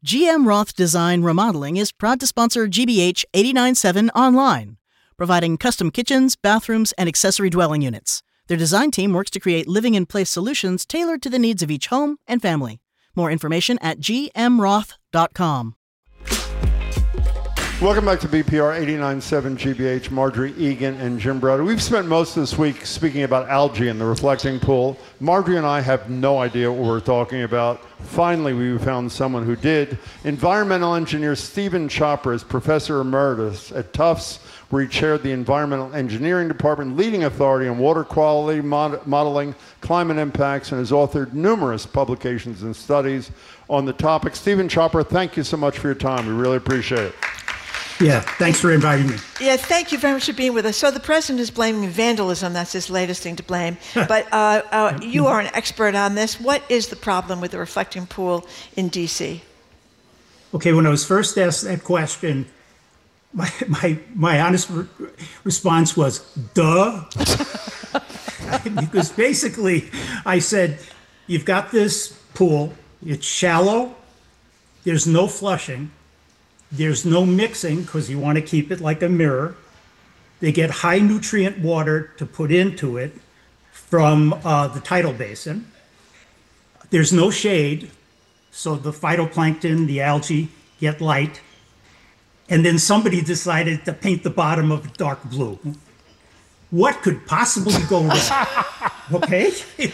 GM Roth Design Remodeling is proud to sponsor GBH 89.7 Online, providing custom kitchens, bathrooms, and accessory dwelling units. Their design team works to create living-in-place solutions tailored to the needs of each home and family. More information at gmroth.com. Welcome back to BPR 89.7 GBH, Marjorie Egan and Jim Browder. We've spent most of this week speaking about algae in the reflecting pool. Marjorie and I have no idea what we're talking about. Finally, we found someone who did. Environmental engineer Stephen Chopra is professor emeritus at Tufts, where he chaired the environmental engineering department, leading authority on water quality modeling, climate impacts, and has authored numerous publications and studies on the topic. Stephen Chopra, thank you so much for your time. We really appreciate it. Yeah, thanks for inviting me. Yeah, thank you very much for being with us. So the president is blaming vandalism. That's his latest thing to blame. But you are an expert on this. What is the problem with the reflecting pool in D.C.? Okay, when I was first asked that question, my honest response was, duh. Because basically, I said, you've got this pool, it's shallow, there's no flushing, there's no mixing because you want to keep it like a mirror. They get high nutrient water to put into it from the tidal basin. There's no shade, so the phytoplankton, the algae get light. And then somebody decided to paint the bottom of it dark blue. What could possibly go wrong? Okay?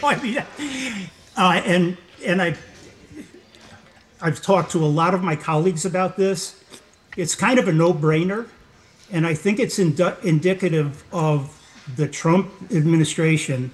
I've talked to a lot of my colleagues about this. It's kind of a no-brainer, and I think it's indicative of the Trump administration.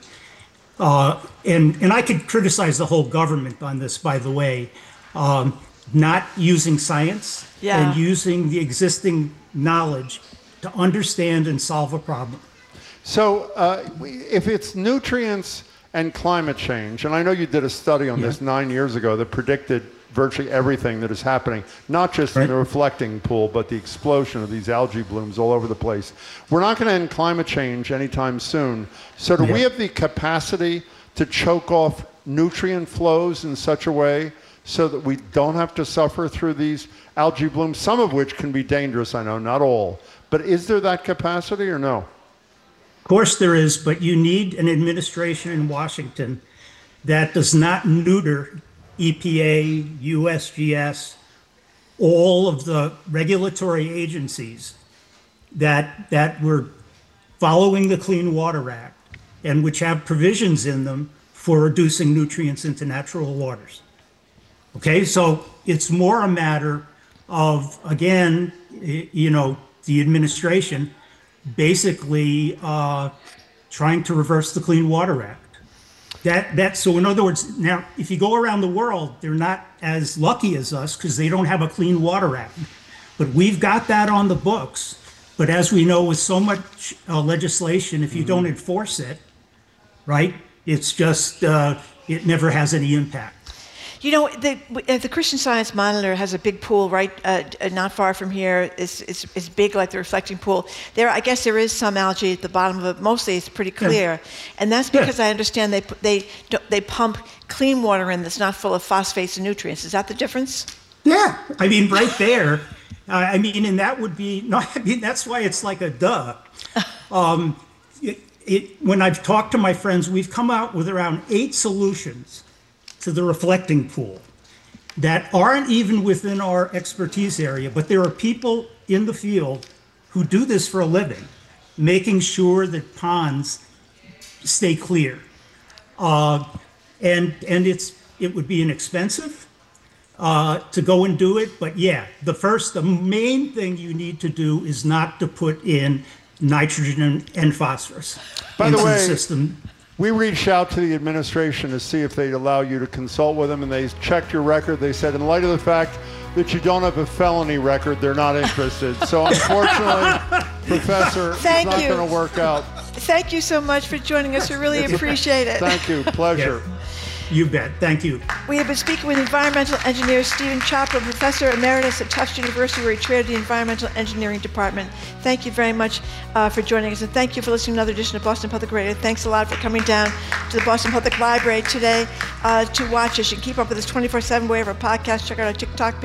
And I could criticize the whole government on this, by the way, not using science and using the existing knowledge to understand and solve a problem. So if it's nutrients and climate change, and I know you did a study on this 9 years ago that predicted virtually everything that is happening, not just in the reflecting pool, but the explosion of these algae blooms all over the place. We're not going to end climate change anytime soon. So do we have the capacity to choke off nutrient flows in such a way so that we don't have to suffer through these algae blooms, some of which can be dangerous, I know, not all. But is there that capacity or no? Of course there is, but you need an administration in Washington that does not neuter EPA, USGS, all of the regulatory agencies that were following the Clean Water Act and which have provisions in them for reducing nutrients into natural waters. Okay, so it's more a matter of, again, the administration basically trying to reverse the Clean Water Act. So in other words, now, if you go around the world, they're not as lucky as us because they don't have a Clean Water Act. But we've got that on the books. But as we know, with so much legislation, if you don't enforce it, right, it's just, it never has any impact. You know, the Christian Science Monitor has a big pool right not far from here. It's big like the reflecting pool. I guess there is some algae at the bottom of it. Mostly it's pretty clear. And that's because I understand they pump clean water in that's not full of phosphates and nutrients. Is that the difference? Yeah. I mean, right there. And that would be, that's why it's like a duh. When I've talked to my friends, we've come out with around 8 solutions to the reflecting pool that aren't even within our expertise area, but there are people in the field who do this for a living, making sure that ponds stay clear. And it would be inexpensive to go and do it, but the main thing you need to do is not to put in nitrogen and phosphorus into the system. We reached out to the administration to see if they'd allow you to consult with them, and they checked your record. They said, in light of the fact that you don't have a felony record, they're not interested. So unfortunately, Professor, it's not going to work out. Thank you so much for joining us. We really appreciate it. Thank you. Pleasure. Yeah. You bet. Thank you. We have been speaking with environmental engineer Stephen Chopra, professor emeritus at Tufts University, where he chaired the environmental engineering department. Thank you very much for joining us, and thank you for listening to another edition of Boston Public Radio. Thanks a lot for coming down to the Boston Public Library today to watch us. You can keep up with us 24/7 wherever podcasts. Check out our TikTok page.